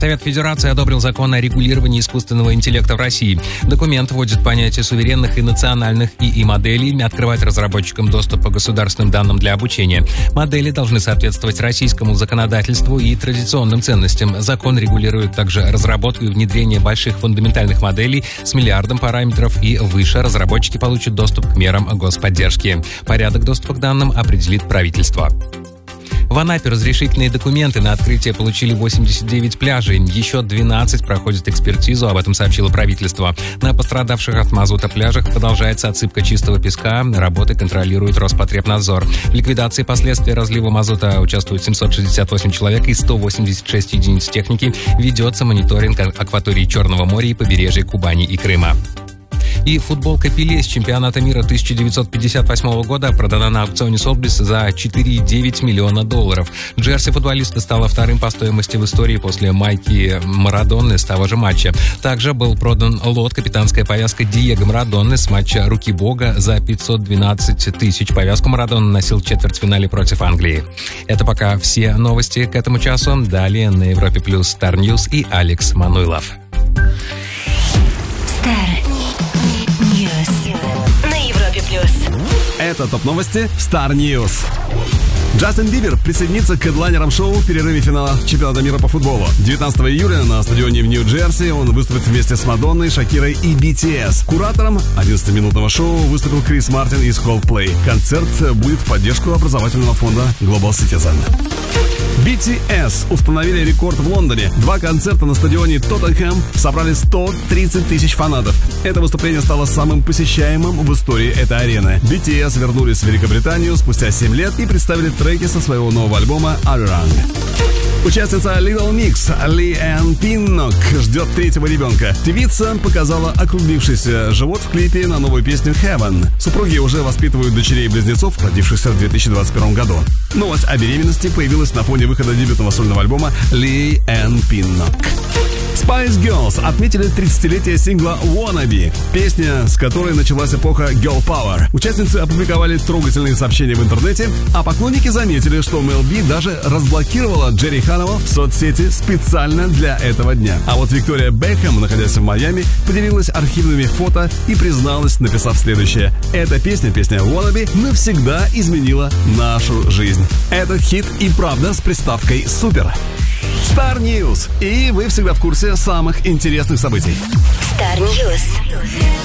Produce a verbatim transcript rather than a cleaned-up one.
Совет Федерации одобрил закон о регулировании искусственного интеллекта в России. Документ вводит понятие суверенных и национальных ИИ-моделей, открывает разработчикам доступ по государственным данным для обучения. Модели должны соответствовать российскому законодательству и традиционным ценностям. Закон регулирует также разработку и внедрение больших фундаментальных моделей с миллиардом параметров и выше. Разработчики получат доступ к мерам господдержки. Порядок доступа к данным определит правительство. В Анапе разрешительные документы на открытие получили восемьдесят девять пляжей. Еще двенадцать проходят экспертизу, об этом сообщило правительство. На пострадавших от мазута пляжах продолжается отсыпка чистого песка. Работы контролирует Роспотребнадзор. В ликвидации последствий разлива мазута участвуют семьсот шестьдесят восемь человек и сто восемьдесят шесть единиц техники. Ведется мониторинг акватории Черного моря и побережья Кубани и Крыма. И футболка Пеле с чемпионата мира тысяча девятьсот пятьдесят восьмого года продана на аукционе Sotheby's за четыре целых девять десятых миллиона долларов. Джерси футболиста стала вторым по стоимости в истории после майки Марадонны с того же матча. Также был продан лот капитанская повязка Диего Марадонны с матча «Руки Бога» за пятьсот двенадцать тысяч. Повязку Марадонна носил в четвертьфинале против Англии. Это пока все новости к этому часу. Далее на Европе Плюс Star News и Алекс Мануйлов. Это ТОП-новости в Star News. Джастин Бибер присоединится к хедлайнерам шоу в перерыве финала чемпионата мира по футболу. девятнадцатого июля на стадионе в Нью-Джерси он выступит вместе с Мадонной, Шакирой и би ти эс. Куратором одиннадцатиминутного шоу выступил Крис Мартин из Coldplay. Концерт будет в поддержку образовательного фонда Global Citizen. би ти эс установили рекорд в Лондоне. Два концерта на стадионе Тоттенхэм собрали сто тридцать тысяч фанатов. Это выступление стало самым посещаемым в истории этой арены. би ти эс вернулись в Великобританию спустя семь лет и представили треки со своего нового альбома «Arirang». Участница Little Mix Ли Энн Пиннок ждет третьего ребенка. Певица показала округлившийся живот в клипе на новую песню «Heaven». Супруги уже воспитывают дочерей-близнецов, родившихся в две тысячи двадцать первом году. Новость о беременности появилась на фоне выхода дебютного сольного альбома Ли Энн Пиннок. Spice Girls отметили тридцатилетие сингла «Wannabe», песня, с которой началась эпоха Girl Power. Участницы опубликовали трогательные сообщения в интернете, а поклонники заметили, что Мел Би даже разблокировала Джерри Ханову в соцсети специально для этого дня. А вот Виктория Бекхэм, находясь в Майами, поделилась архивными фото и призналась, написав следующее: «Эта песня, песня «Wannabe», навсегда изменила нашу жизнь». Этот хит и правда с приставкой «супер». Star News. И вы всегда в курсе самых интересных событий. Star News.